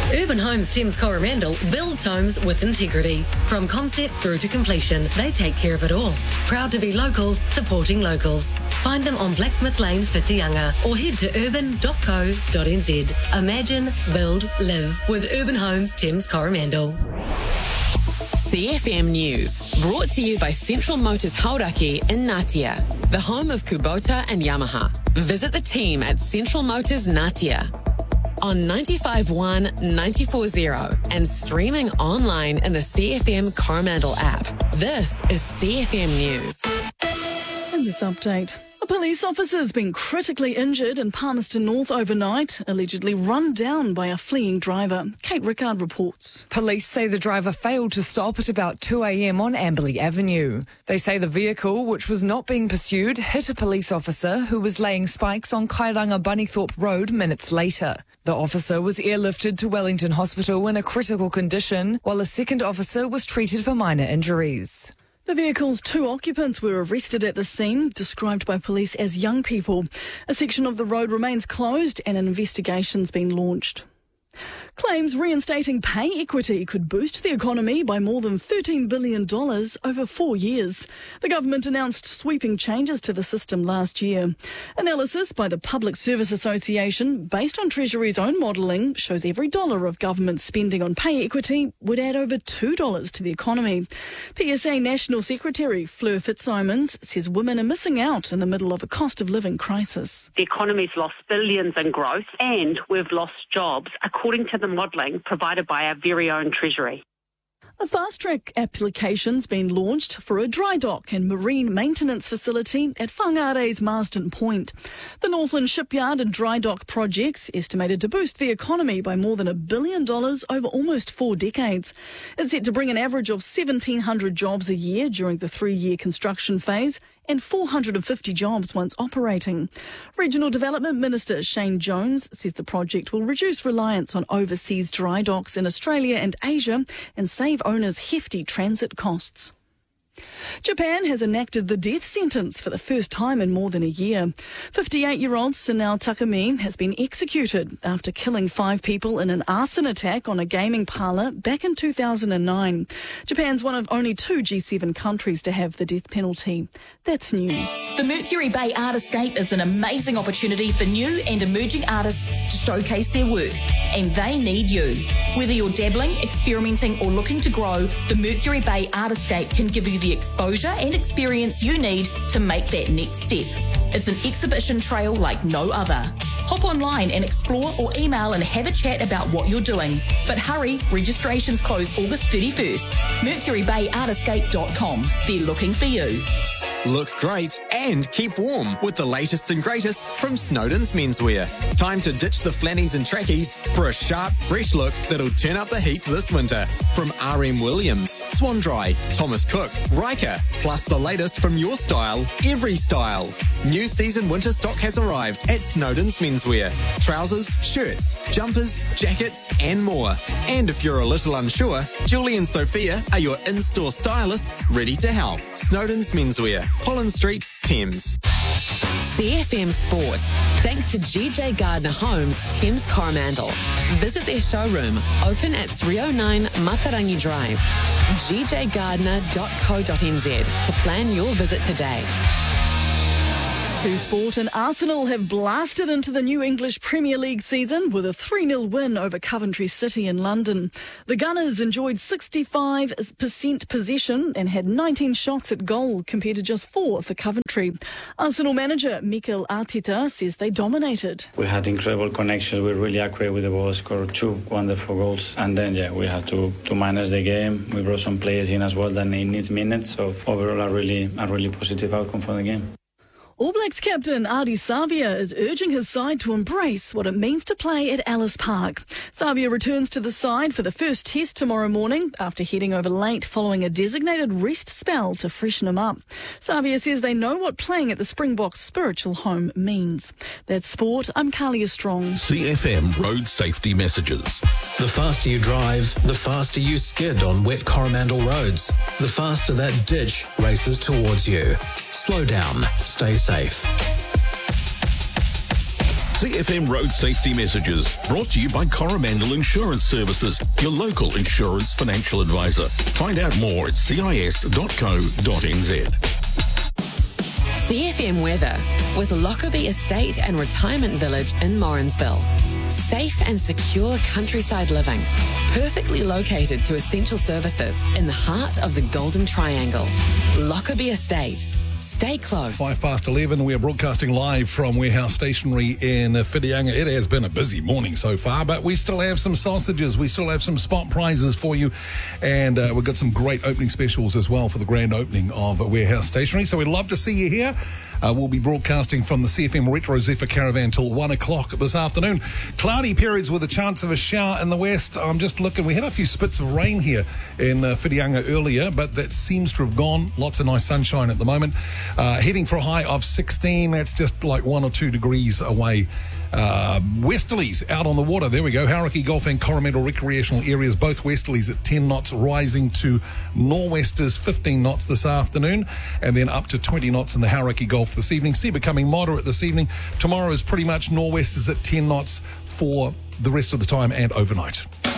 Urban Homes Thames Coromandel builds homes with integrity. From concept through to completion, they take care of it all. Proud to be locals, supporting locals. Find them on Blacksmith Lane, Whitianga, or head to urban.co.nz. Imagine, build, live with Urban Homes Thames Coromandel. CFM News, brought to you by Central Motors Hauraki in Ngatea, the home of Kubota and Yamaha. Visit the team at Central Motors Ngatea on 95.1, 94.0 and streaming online in the CFM Coromandel app. This is CFM News. In this update, a police officer has been critically injured in Palmerston North overnight, allegedly run down by a fleeing driver. Kate Rickard reports. Police say the driver failed to stop at about 2 a.m. on Amberley Avenue. They say the vehicle, which was not being pursued, hit a police officer who was laying spikes on Kairanga Bunnythorpe Road minutes later. The officer was airlifted to Wellington Hospital in a critical condition, while a second officer was treated for minor injuries. The vehicle's 2 occupants were arrested at the scene, described by police as young people. A section of the road remains closed and an investigation's been launched. Claims reinstating pay equity could boost the economy by more than $13 billion over 4 years. The government announced sweeping changes to the system last year. Analysis by the Public Service Association, based on Treasury's own modelling, shows every dollar of government spending on pay equity would add over $2 to the economy. PSA National Secretary Fleur Fitzsimons says women are missing out in the middle of a cost of living crisis. The economy's lost billions in growth and we've lost jobs, according to the modelling provided by our very own Treasury. A fast-track application's been launched for a dry dock and marine maintenance facility at Whangare's Marsden Point. The Northland Shipyard and Dry Dock projects estimated to boost the economy by more than $1 billion over almost 4 decades. It's set to bring an average of 1,700 jobs a year during the 3-year construction phase and 450 jobs once operating. Regional Development Minister Shane Jones says the project will reduce reliance on overseas dry docks in Australia and Asia and save owners hefty transit costs. Japan has enacted the death sentence for the first time in more than a year. 58-year-old Sunao Takumi has been executed after killing 5 people in an arson attack on a gaming parlour back in 2009. Japan's one of only 2 G7 countries to have the death penalty. That's news. The Mercury Bay Artiscape is an amazing opportunity for new and emerging artists to showcase their work, and they need you. Whether you're dabbling, experimenting or looking to grow, the Mercury Bay Artiscape can give you the exposure and experience you need to make that next step. It's an exhibition trail like no other. Hop online and explore or email and have a chat about what you're doing. But hurry, registrations close August 31st. MercuryBayArtiscape.com. They're looking for you. Look great and keep warm with the latest and greatest from Snowden's Menswear. Time to ditch the flannies and trackies for a sharp, fresh look that'll turn up the heat this winter. From RM Williams, Swan Dry, Thomas Cook, Riker, plus the latest from your style, every style. New season winter stock has arrived at Snowden's Menswear. Trousers, shirts, jumpers, jackets and more. And if you're a little unsure, Julie and Sophia are your in-store stylists ready to help. Snowden's Menswear, Holland Street, Thames. CFM Sport, thanks to GJ Gardner Homes, Thames Coromandel. Visit their showroom, open at 309 Matarangi Drive. gjgardner.co.nz to plan your visit today. To sport, and Arsenal have blasted into the new English Premier League season with a 3-0 win over Coventry City in London. The Gunners enjoyed 65% possession and had 19 shots at goal compared to just 4 for Coventry. Arsenal manager Mikel Arteta says they dominated. We had incredible connections. We were really accurate with the ball, scored 2 wonderful goals. And then, we had to manage the game. We brought some players in as well that needs minutes. So overall, a really positive outcome for the game. All Blacks captain Ardie Savia is urging his side to embrace what it means to play at Ellis Park. Savia returns to the side for the first test tomorrow morning after heading over late following a designated rest spell to freshen him up. Savia says they know what playing at the Springboks' spiritual home means. That's sport. I'm Carlia Strong. CFM road safety messages. The faster you drive, the faster you skid on wet Coromandel roads. The faster that ditch races towards you. Slow down. Stay safe. CFM Road Safety Messages, brought to you by Coromandel Insurance Services, your local insurance financial advisor. Find out more at cis.co.nz. CFM weather with Lockerbie Estate and Retirement Village in Morrinsville. Safe and secure countryside living, perfectly located to essential services in the heart of the Golden Triangle. Lockerbie Estate. Stay close. 11:05. We are broadcasting live from Warehouse Stationery in Whitianga. It has been a busy morning so far, but we still have some sausages. We still have some spot prizes for you. And we've got some great opening specials as well for the grand opening of Warehouse Stationery. So we'd love to see you here. We'll be broadcasting from the CFM Retro Zephyr Caravan till 1 o'clock this afternoon. Cloudy periods with a chance of a shower in the west. I'm just looking. We had a few spits of rain here in Whitianga earlier, but that seems to have gone. Lots of nice sunshine at the moment. Heading for a high of 16. That's just like 1 or 2 degrees away. Westerlies out on the water. There we go. Hauraki Golf and Coromandel recreational areas, both westerlies at 10 knots, rising to nor'westers 15 knots this afternoon, and then up to 20 knots in the Hauraki Golf this evening. Sea becoming moderate this evening. Tomorrow is pretty much nor'westers at 10 knots for the rest of the time and overnight.